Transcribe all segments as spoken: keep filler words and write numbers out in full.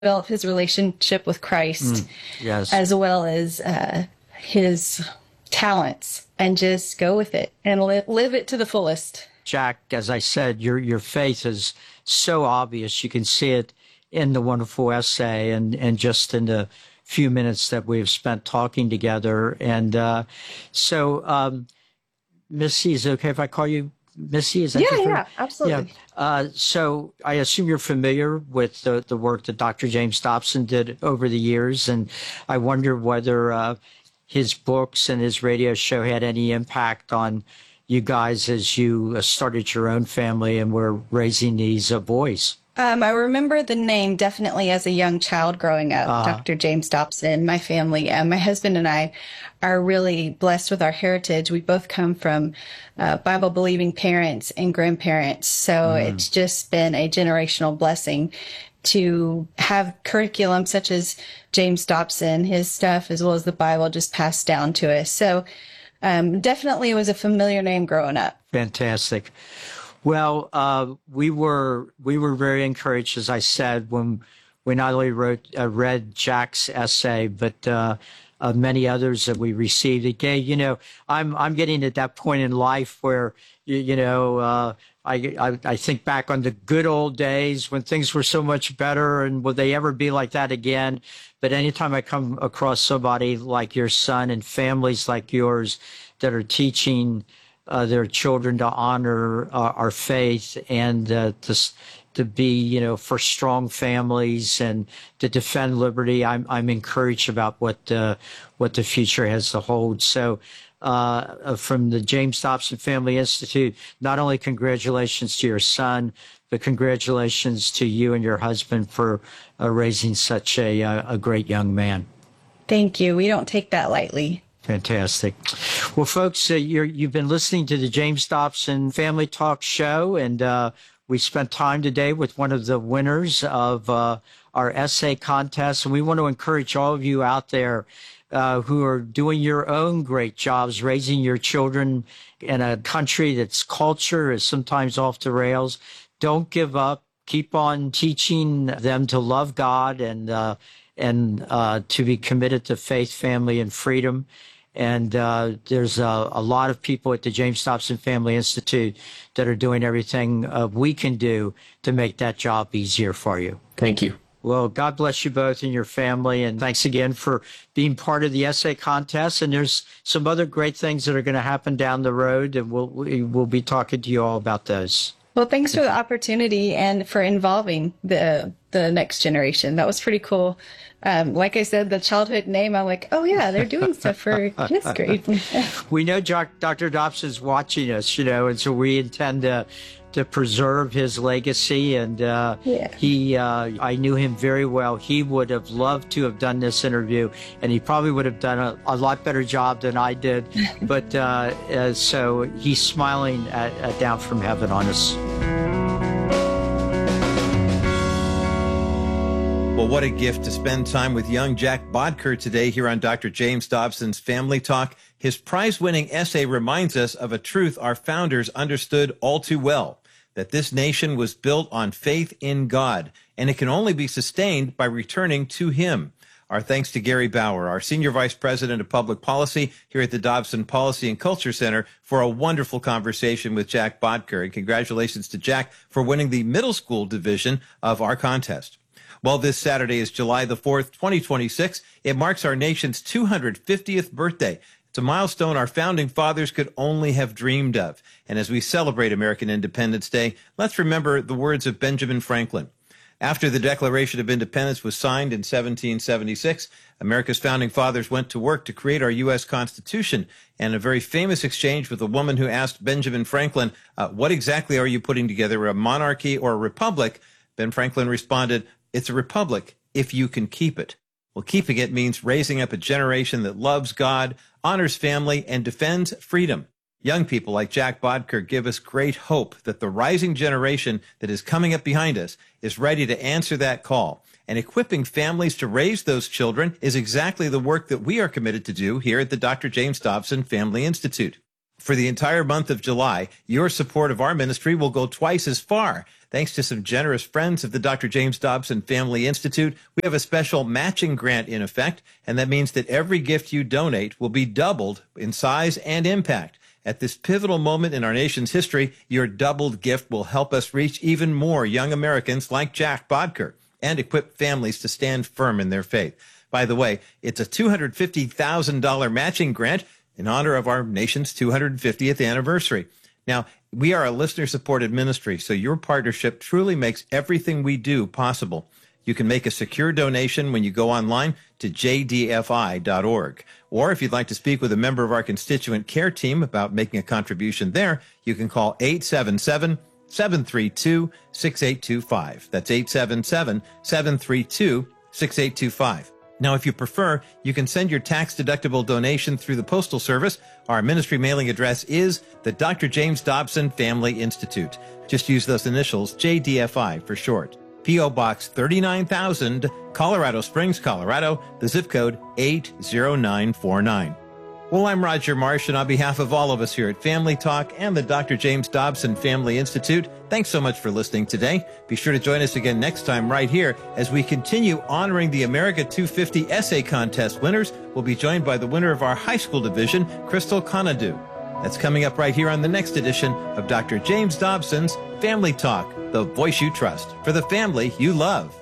develop his relationship with Christ, Mm, yes. as well as uh, his talents, and just go with it and live, live it to the fullest. Jack, as I said, your your faith is so obvious. You can see it in the wonderful essay and, and just in the few minutes that we've spent talking together. And uh, so, um, Missy, is it okay if I call you Missy? Is that Yeah, good for you? yeah, absolutely. Yeah. Uh, so I assume you're familiar with the, the work that Doctor James Dobson did over the years. And I wonder whether uh, his books and his radio show had any impact on you guys as you uh, started your own family and were raising these uh, boys. Um, I remember the name definitely as a young child growing up, Uh-huh. Doctor James Dobson. My family, uh, my husband and I are really blessed with our heritage. We both come from uh, Bible-believing parents and grandparents. So it's just been a generational blessing to have curriculum such as James Dobson, his stuff, as well as the Bible just passed down to us. So um, definitely it was a familiar name growing up. Fantastic. Well, uh, we were we were very encouraged, as I said, when we not only wrote uh, read Jack's essay, but uh, uh, many others that we received. Again, you know, I'm I'm getting at that point in life where you, you know uh, I, I I think back on the good old days when things were so much better, and will they ever be like that again? But anytime I come across somebody like your son and families like yours that are teaching Uh, their children to honor uh, our faith and uh, to to be, you know, for strong families and to defend liberty. I'm I'm encouraged about what uh, what the future has to hold. So, uh, from the James Dobson Family Institute, not only congratulations to your son, but congratulations to you and your husband for uh, raising such a a great young man. Thank you. We don't take that lightly. Fantastic. Well, folks, uh, you're, you've been listening to the James Dobson Family Talk Show, and uh, we spent time today with one of the winners of uh, our essay contest. And we want to encourage all of you out there uh, who are doing your own great jobs, raising your children in a country that's culture is sometimes off the rails. Don't give up. Keep on teaching them to love God and uh, and uh, to be committed to faith, family, and freedom. And uh, there's a, a lot of people at the James Dobson Family Institute that are doing everything uh, we can do to make that job easier for you. Thank you. Well, God bless you both and your family. And thanks again for being part of the essay contest. And there's some other great things that are going to happen down the road. And we'll, we- we'll be talking to you all about those. Well, thanks for the opportunity and for involving the the next generation. That was pretty cool. Um, like I said, the childhood name, I'm like, oh, yeah, they're doing stuff for fifth grade. We know Doctor Dobson's watching us, you know, and so we intend to to preserve his legacy. And uh, Yeah. he, uh, I knew him very well. He would have loved to have done this interview, and he probably would have done a, a lot better job than I did. But uh, uh, so he's smiling at, at down from heaven on us. Well, what a gift to spend time with young Jack Bodker today here on Doctor James Dobson's Family Talk. His prize-winning essay reminds us of a truth our founders understood all too well, that this nation was built on faith in God, and it can only be sustained by returning to Him. Our thanks to Gary Bauer, our Senior Vice President of Public Policy here at the Dobson Policy and Culture Center, for a wonderful conversation with Jack Bodker. And congratulations to Jack for winning the middle school division of our contest. Well, this Saturday is July the fourth, twenty twenty-six. It marks our nation's two hundred fiftieth birthday. It's a milestone our founding fathers could only have dreamed of. And as we celebrate American Independence Day, let's remember the words of Benjamin Franklin. After the Declaration of Independence was signed in seventeen seventy-six, America's founding fathers went to work to create our U S Constitution. And a very famous exchange with a woman who asked Benjamin Franklin, uh, what exactly are you putting together, a monarchy or a republic? Ben Franklin responded, it's a republic if you can keep it. Well, keeping it means raising up a generation that loves God, honors family, and defends freedom. Young people like Jack Bodker give us great hope that the rising generation that is coming up behind us is ready to answer that call. And equipping families to raise those children is exactly the work that we are committed to do here at the Doctor James Dobson Family Institute. For the entire month of July, your support of our ministry will go twice as far. Thanks to some generous friends of the Doctor James Dobson Family Institute, we have a special matching grant in effect, and that means that every gift you donate will be doubled in size and impact. At this pivotal moment in our nation's history, your doubled gift will help us reach even more young Americans like Jack Bodker and equip families to stand firm in their faith. By the way, it's a two hundred fifty thousand dollars matching grant in honor of our nation's two hundred fiftieth anniversary. Now, we are a listener-supported ministry, so your partnership truly makes everything we do possible. You can make a secure donation when you go online to j d f i dot org. Or if you'd like to speak with a member of our constituent care team about making a contribution there, you can call eight seven seven, seven three two, six eight two five. That's eight seven seven, seven three two, six eight two five. Now, if you prefer, you can send your tax-deductible donation through the Postal Service. Our ministry mailing address is the Doctor James Dobson Family Institute. Just use those initials, J D F I for short. P O. Box thirty-nine thousand, Colorado Springs, Colorado, the zip code eight zero nine four nine. Well, I'm Roger Marsh, and on behalf of all of us here at Family Talk and the Doctor James Dobson Family Institute, thanks so much for listening today. Be sure to join us again next time right here as we continue honoring the America two fifty Essay Contest winners. We'll be joined by the winner of our high school division, Crystal Conadu. That's coming up right here on the next edition of Doctor James Dobson's Family Talk, the voice you trust for the family you love.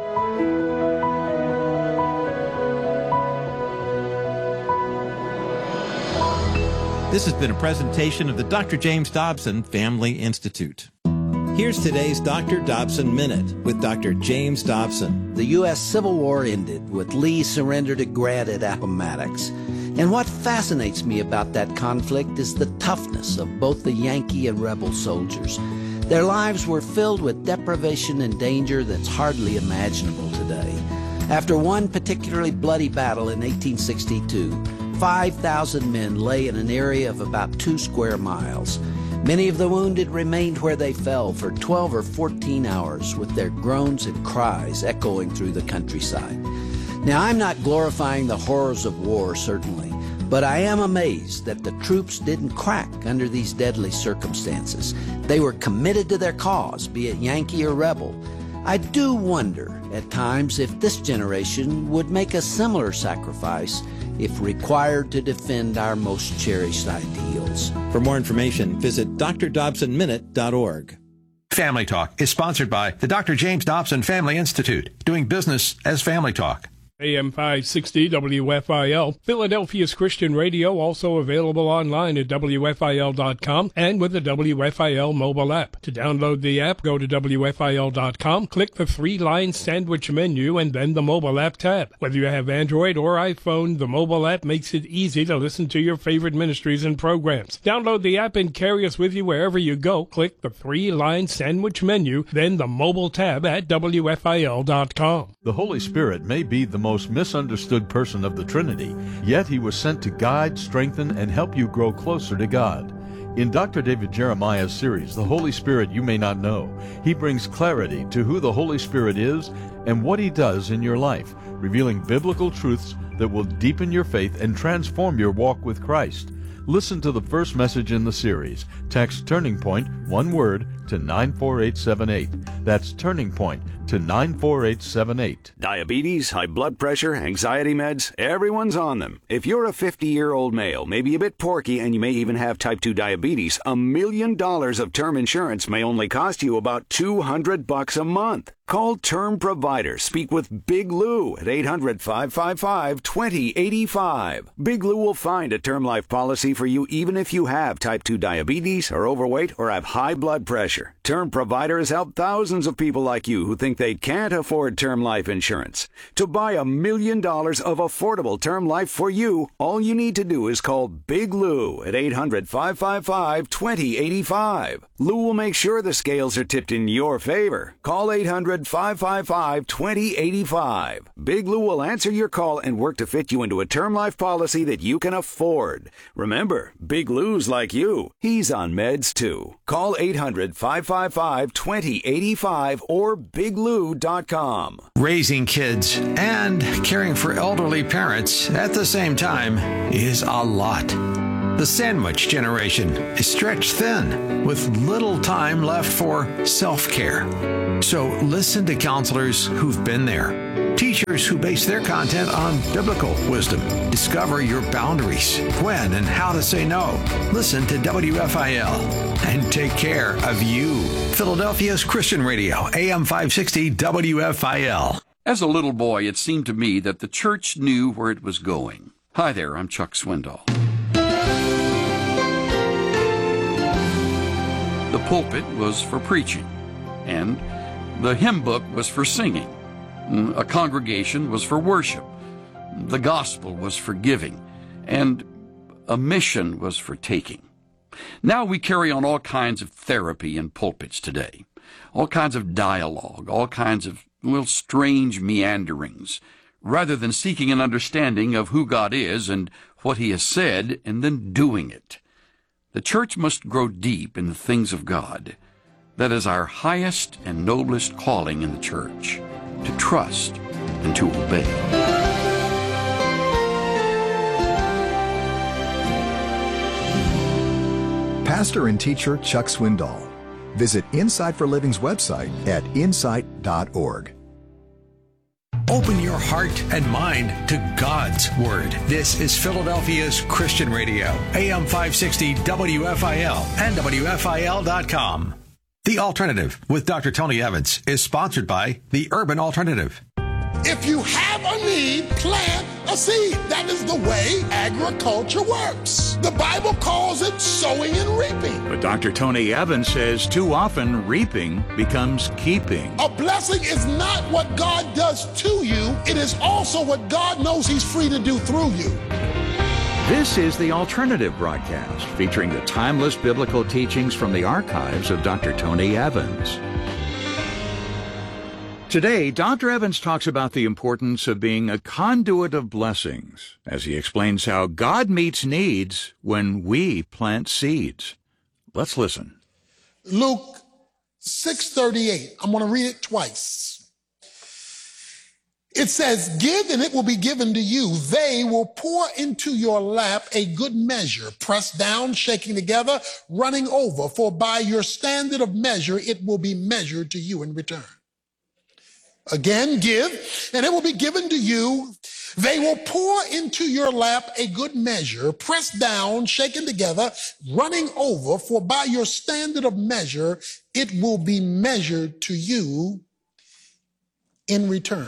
This has been a presentation of the Doctor James Dobson Family Institute. Here's today's Doctor Dobson Minute with Doctor James Dobson. The U S Civil War ended with Lee surrendered to Grant at Appomattox. And what fascinates me about that conflict is the toughness of both the Yankee and rebel soldiers. Their lives were filled with deprivation and danger that's hardly imaginable today. After one particularly bloody battle in eighteen sixty-two, five thousand men lay in an area of about two square miles. Many of the wounded remained where they fell for twelve or fourteen hours with their groans and cries echoing through the countryside. Now, I'm not glorifying the horrors of war, certainly, but I am amazed that the troops didn't crack under these deadly circumstances. They were committed to their cause, be it Yankee or rebel. I do wonder at times if this generation would make a similar sacrifice if required to defend our most cherished ideals. For more information, visit d r dobson minute dot org. Family Talk is sponsored by the Doctor James Dobson Family Institute, doing business as Family Talk. A M five sixty W F I L, Philadelphia's Christian radio, also available online at W F I L dot com and with the W F I L mobile app. To download the app, go to W F I L dot com, click the three-line sandwich menu, and then the mobile app tab. Whether you have Android or iPhone, the mobile app makes it easy to listen to your favorite ministries and programs. Download the app and carry us with you wherever you go. Click the three-line sandwich menu, then the mobile tab at W F I L dot com. The Holy Spirit may be the most misunderstood person of the Trinity, yet he was sent to guide, strengthen, and help you grow closer to God. In Doctor David Jeremiah's series, The Holy Spirit You May Not Know, he brings clarity to who the Holy Spirit is and what he does in your life, revealing biblical truths that will deepen your faith and transform your walk with Christ. Listen to the first message in the series. Text Turning Point, one word, to nine four eight seven eight. That's Turning Point to nine four eight seven eight. Diabetes, high blood pressure, anxiety meds, everyone's on them. If you're a fifty-year-old male, maybe a bit porky, and you may even have type two diabetes, a million dollars of term insurance may only cost you about two hundred bucks a month. Call Term Provider. Speak with Big Lou at eight hundred, five five five, two zero eight five. Big Lou will find a term life policy for you even if you have type two diabetes, are overweight, or have high blood pressure. Term Provider has helped thousands of people like you who think they can't afford term life insurance. To buy a million dollars of affordable term life for you, all you need to do is call Big Lou at eight hundred, five five five, two zero eight five. Lou will make sure the scales are tipped in your favor. Call eight hundred, five five five, two zero eight five. Big Lou will answer your call and work to fit you into a term life policy that you can afford. Remember, Big Lou's like you. He's on meds too. Call eight hundred, five five five, two zero eight five or big lou dot com. Raising kids and caring for elderly parents at the same time is a lot. The sandwich generation is stretched thin with little time left for self-care. So listen to counselors who've been there, teachers who base their content on biblical wisdom. Discover your boundaries, when and how to say no. Listen to W F I L and take care of you. Philadelphia's Christian Radio, A M five sixty W F I L. As a little boy, it seemed to me that the church knew where it was going. Hi there, I'm Chuck Swindoll. The pulpit was for preaching, and the hymn book was for singing. A congregation was for worship. The gospel was for giving, and a mission was for taking. Now we carry on all kinds of therapy in pulpits today, all kinds of dialogue, all kinds of, well, strange meanderings, rather than seeking an understanding of who God is and what he has said and then doing it. The church must grow deep in the things of God. That is our highest and noblest calling in the church, to trust and to obey. Pastor and teacher Chuck Swindoll. Visit Insight for Living's website at insight dot org. Open your heart and mind to God's Word. This is Philadelphia's Christian Radio, A M five sixty W F I L and W F I L dot com. The Alternative with Doctor Tony Evans is sponsored by The Urban Alternative. If you have a need, plant a seed. That is the way agriculture works. The Bible calls it sowing and reaping. But Doctor Tony Evans says too often reaping becomes keeping. A blessing is not what God does to you. It is also what God knows he's free to do through you. This is The Alternative broadcast, featuring the timeless biblical teachings from the archives of Doctor Tony Evans. Today, Doctor Evans talks about the importance of being a conduit of blessings, as he explains how God meets needs when we plant seeds. Let's listen. Luke six thirty-eight. I'm going to read it twice. It says, "Give and it will be given to you. They will pour into your lap a good measure, pressed down, shaking together, running over. For by your standard of measure, it will be measured to you in return." Again, give, and it will be given to you. They will pour into your lap a good measure, pressed down, shaken together, running over. For by your standard of measure, it will be measured to you in return.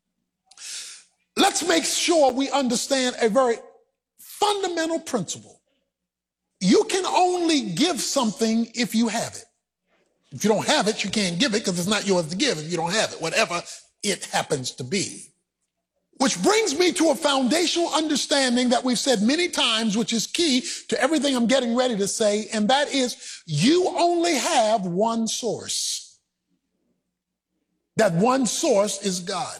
Let's make sure we understand a very fundamental principle. You can only give something if you have it. If you don't have it, you can't give it because it's not yours to give if you don't have it, whatever it happens to be. Which brings me to a foundational understanding that we've said many times, which is key to everything I'm getting ready to say, and that is you only have one source. That one source is God.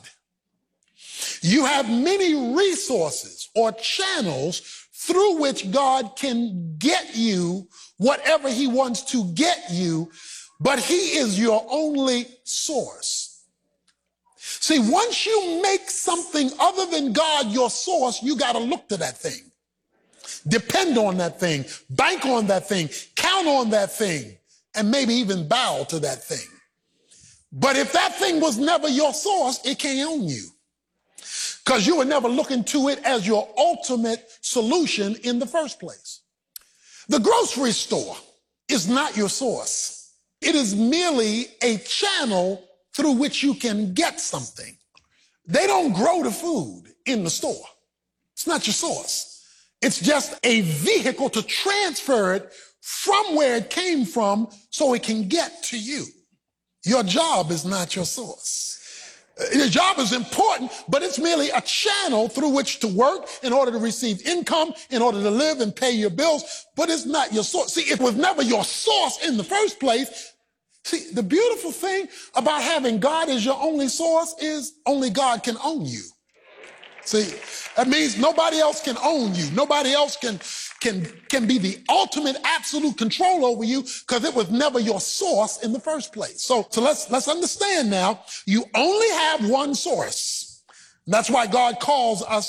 You have many resources or channels through which God can get you whatever he wants to get you, but he is your only source. See, once you make something other than God your source, you got to look to that thing. Depend on that thing, bank on that thing, count on that thing, and maybe even bow to that thing. But if that thing was never your source, it can't own you, because you were never looking to it as your ultimate solution in the first place. The grocery store is not your source. It is merely a channel through which you can get something. They don't grow the food in the store. It's not your source. It's just a vehicle to transfer it from where it came from so it can get to you. Your job is not your source. Your job is important, but it's merely a channel through which to work in order to receive income, in order to live and pay your bills, but it's not your source. See, it was never your source in the first place. See, the beautiful thing about having God as your only source is only God can own you. See, that means nobody else can own you. Nobody else can, can, can be the ultimate absolute control over you because it was never your source in the first place. So, so let's, let's understand now, you only have one source. And that's why God calls us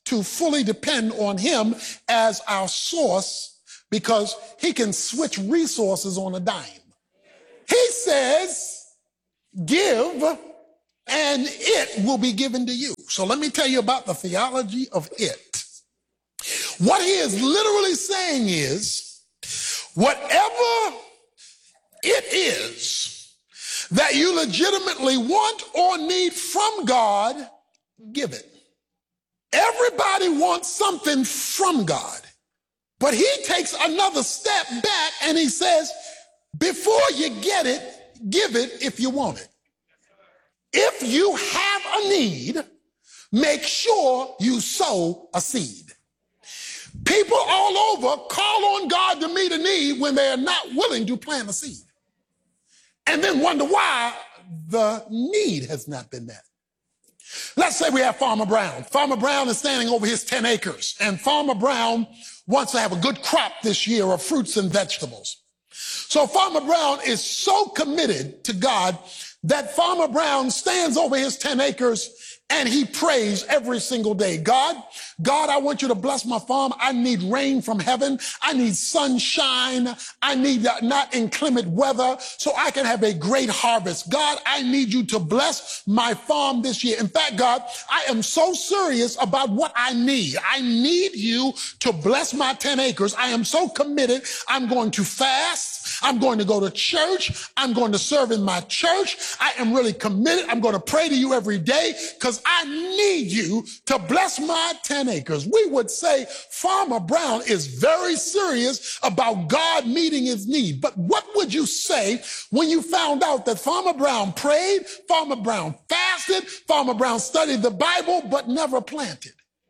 to fully depend on him as our source because he can switch resources on a dime. He says, give and it will be given to you. So let me tell you about the theology of it. What he is literally saying is, whatever it is that you legitimately want or need from God, give it. Everybody wants something from God, but he takes another step back and he says, before you get it, give it if you want it. If you have a need, make sure you sow a seed. People all over call on God to meet a need when they are not willing to plant a seed, and then wonder why the need has not been met. Let's say we have Farmer Brown. Farmer Brown is standing over his ten acres, and Farmer Brown wants to have a good crop this year of fruits and vegetables. So Farmer Brown is so committed to God that Farmer Brown stands over his ten acres and he prays every single day. God, God, I want you to bless my farm. I need rain from heaven. I need sunshine. I need not inclement weather so I can have a great harvest. God, I need you to bless my farm this year. In fact, God, I am so serious about what I need. I need you to bless my ten acres. I am so committed. I'm going to fast. I'm going to go to church. I'm going to serve in my church. I am really committed. I'm going to pray to you every day because I need you to bless my ten acres. We would say Farmer Brown is very serious about God meeting his need. But what would you say when you found out that Farmer Brown prayed, Farmer Brown fasted, Farmer Brown studied the Bible, but never planted?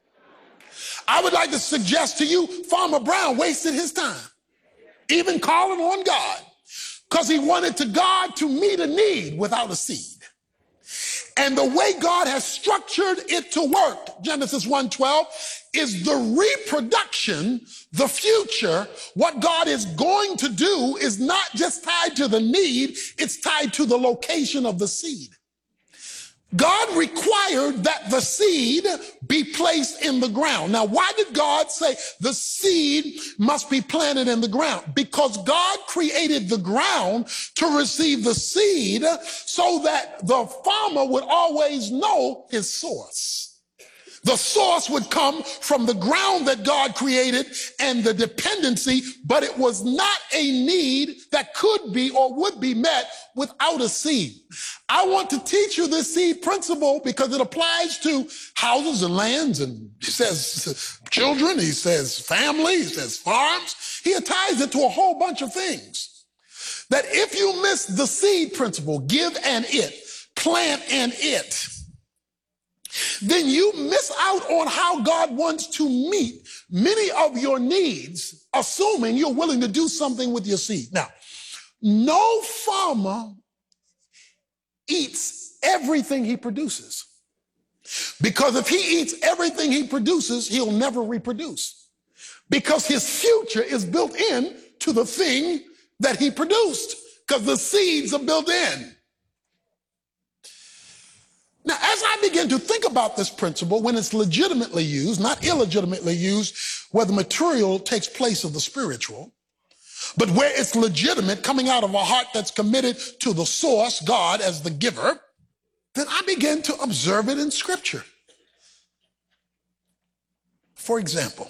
I would like to suggest to you, Farmer Brown wasted his time, even calling on God, because he wanted to God to meet a need without a seed. And the way God has structured it to work, Genesis one twelve, is the reproduction, the future. What God is going to do is not just tied to the need, it's tied to the location of the seed. God required that the seed be placed in the ground. Now, why did God say the seed must be planted in the ground? Because God created the ground to receive the seed so that the farmer would always know his source. The source would come from the ground that God created and the dependency, but it was not a need that could be or would be met without a seed. I want to teach you this seed principle because it applies to houses and lands, and he says children, he says family, he says farms. He ties it to a whole bunch of things. That if you miss the seed principle, give and it, plant and it, then you miss out on how God wants to meet many of your needs, assuming you're willing to do something with your seed. Now, no farmer eats everything he produces, because if he eats everything he produces, he'll never reproduce, because his future is built in to the thing that he produced, because the seeds are built in. Now, as I begin to think about this principle, when it's legitimately used, not illegitimately used, where the material takes place of the spiritual, but where it's legitimate, coming out of a heart that's committed to the source, God as the giver, then I begin to observe it in Scripture. For example,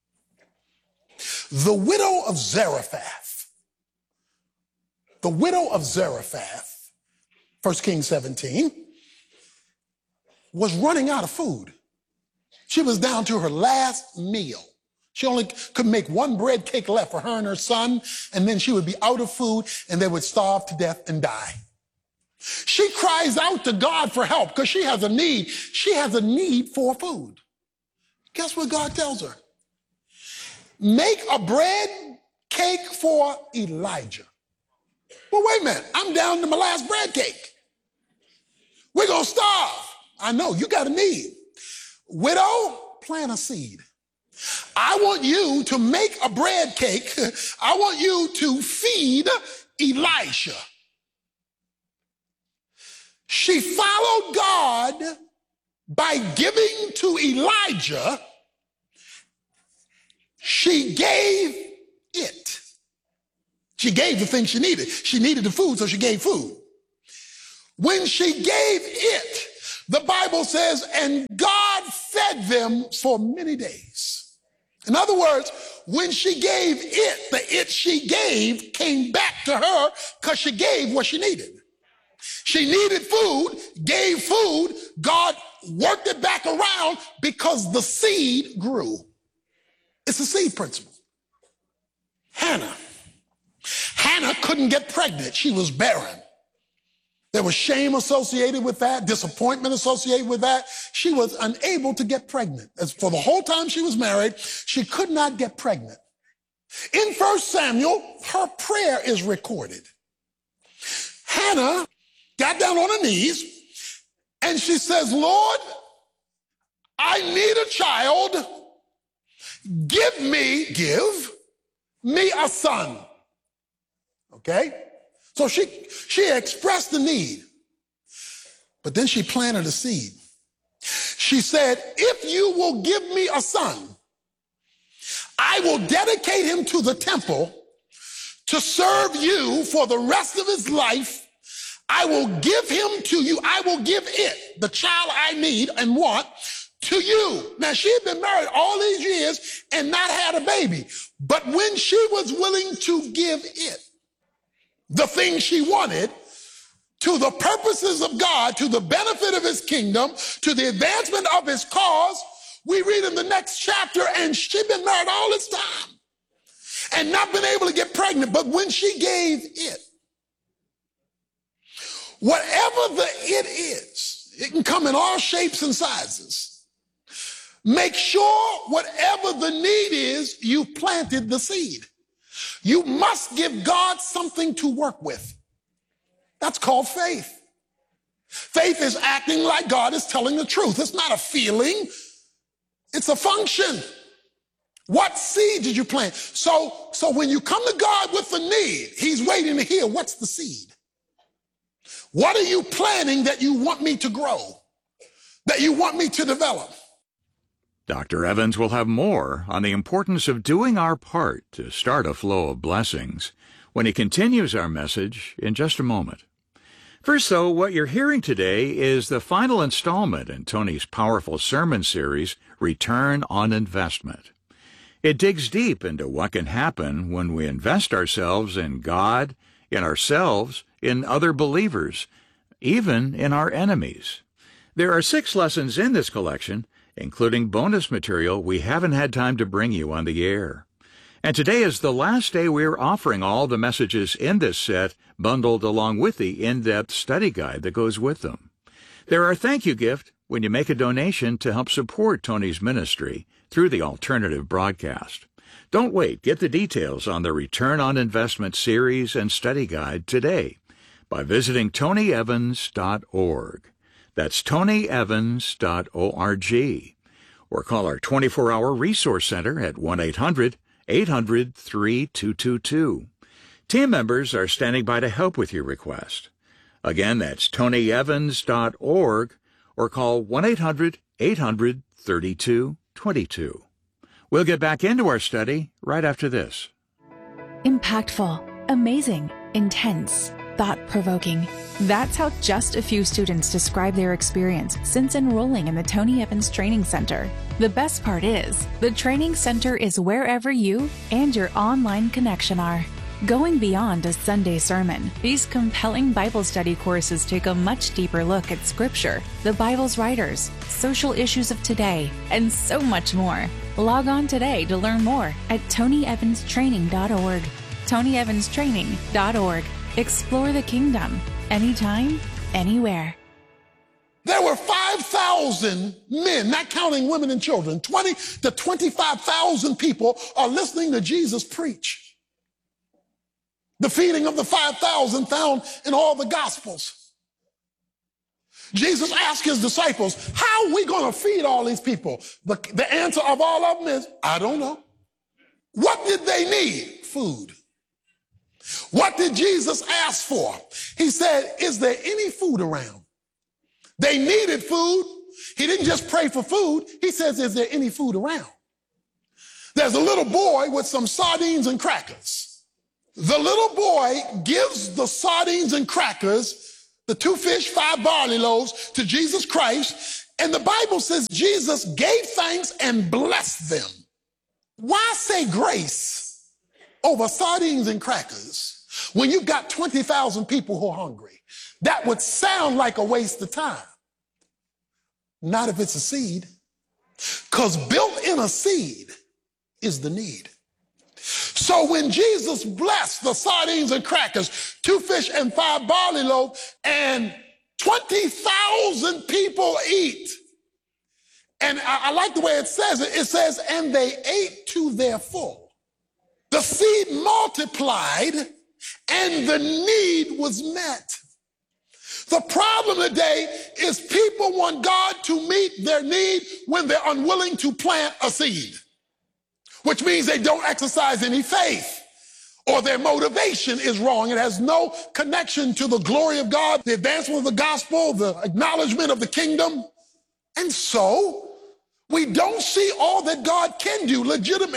the widow of Zarephath, the widow of Zarephath, First Kings seventeen, was running out of food. She was down to her last meal. She only could make one bread cake left for her and her son, and then she would be out of food, and they would starve to death and die. She cries out to God for help because she has a need. She has a need for food. Guess what God tells her? Make a bread cake for Elijah. Well, wait a minute. I'm down to my last bread cake. We're going to starve. I know, you got a need. Widow, plant a seed. I want you to make a bread cake. I want you to feed Elisha. She followed God by giving to Elijah she gave it. She gave the thing she needed. She needed the food, so she gave food. When she gave it, the Bible says, and God fed them for many days. In other words, when she gave it, the it she gave came back to her because she gave what she needed. She needed food, gave food, God worked it back around because the seed grew. It's a seed principle. Hannah. Hannah couldn't get pregnant. She was barren. There was shame associated with that, disappointment associated with that. She was unable to get pregnant. As for the whole time she was married, she could not get pregnant. In First Samuel, her prayer is recorded. Hannah got down on her knees and she says, Lord, I need a child. Give me, give me a son. Okay? So she, she expressed the need, but then she planted a seed. She said, if you will give me a son, I will dedicate him to the temple to serve you for the rest of his life. I will give him to you. I will give it, the child I need and want, to you. Now, she had been married all these years and not had a baby. But when she was willing to give it, the thing she wanted, to the purposes of God, to the benefit of his kingdom, to the advancement of his cause, we read in the next chapter, and she'd been married all this time and not been able to get pregnant. But when she gave it, whatever the it is, it can come in all shapes and sizes. Make sure whatever the need is, you planted the seed. You must give God something to work with. That's called faith. Faith is acting like God is telling the truth. It's not a feeling. It's a function. What seed did you plant? So, so when you come to God with the need, he's waiting to hear, what's the seed? What are you planting that you want me to grow, that you want me to develop? Doctor Evans will have more on the importance of doing our part to start a flow of blessings when he continues our message in just a moment. First, though, what you're hearing today is the final installment in Tony's powerful sermon series, Return on Investment. It digs deep into what can happen when we invest ourselves in God, in ourselves, in other believers, even in our enemies. There are six lessons in this collection, including bonus material we haven't had time to bring you on the air. And today is the last day we're offering all the messages in this set bundled along with the in-depth study guide that goes with them. They're our thank you gift when you make a donation to help support Tony's ministry through the alternative broadcast. Don't wait. Get the details on the Return on Investment series and study guide today by visiting tony evans dot org. That's tony evans dot org. Or call our twenty-four hour resource center at one eight hundred eight hundred three two two two. Team members are standing by to help with your request. Again, that's tony evans dot org or call one eight hundred eight hundred thirty-two twenty-two. We'll get back into our study right after this. Impactful, amazing, intense, thought-provoking. That's how just a few students describe their experience since enrolling in the Tony Evans Training Center. The best part is, the Training Center is wherever you and your online connection are. Going beyond a Sunday sermon, these compelling Bible study courses take a much deeper look at Scripture, the Bible's writers, social issues of today, and so much more. Log on today to learn more at tony evans training dot org. tony evans training dot org. Explore the kingdom, anytime, anywhere. There were five thousand men, not counting women and children. twenty to twenty-five thousand people are listening to Jesus preach. The feeding of the five thousand found in all the Gospels. Jesus asked his disciples, how are we going to feed all these people? The, the answer of all of them is, I don't know. What did they need? Food. What did Jesus ask for? He said, is there any food around? They needed food. He didn't just pray for food. He says, is there any food around? There's a little boy with some sardines and crackers. The little boy gives the sardines and crackers, the two fish, five barley loaves, to Jesus Christ. And the Bible says Jesus gave thanks and blessed them. Why say grace over sardines and crackers when you've got twenty thousand people who are hungry? That would sound like a waste of time. Not if it's a seed. Because built in a seed is the need. So when Jesus blessed the sardines and crackers, two fish and five barley loaves, and twenty thousand people eat. And I, I like the way it says it. It says, and they ate to their full. The seed multiplied and the need was met. The problem today is people want God to meet their need when they're unwilling to plant a seed, which means they don't exercise any faith, or their motivation is wrong. It has no connection to the glory of God, the advancement of the gospel, the acknowledgement of the kingdom. And so we don't see all that God can do legitimately